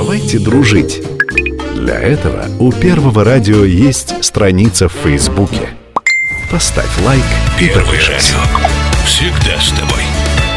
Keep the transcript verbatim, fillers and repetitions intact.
Давайте дружить. Для этого у Первого радио есть страница в Фейсбуке. Поставь лайк и Первое подпишись. радио. Всегда с тобой.